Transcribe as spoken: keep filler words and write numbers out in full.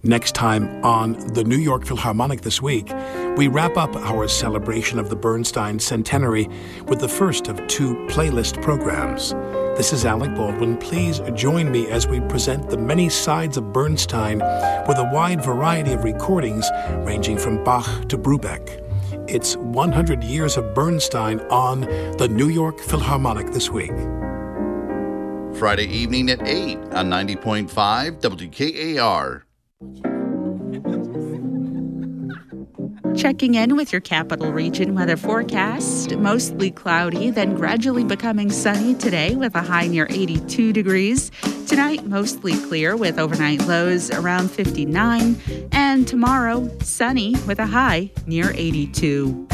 Next time on the New York Philharmonic this week, we wrap up our celebration of the Bernstein centenary with the first of two playlist programs. This is Alec Baldwin. Please join me as we present the many sides of Bernstein with a wide variety of recordings ranging from Bach to Brubeck. It's one hundred years of Bernstein on the New York Philharmonic this week. Friday evening at eight on ninety point five W K A R. Checking in with your capital region weather forecast. Mostly cloudy, then gradually becoming sunny today with a high near eighty-two degrees. Tonight, mostly clear with overnight lows around fifty-nine. And tomorrow, sunny with a high near eighty-two.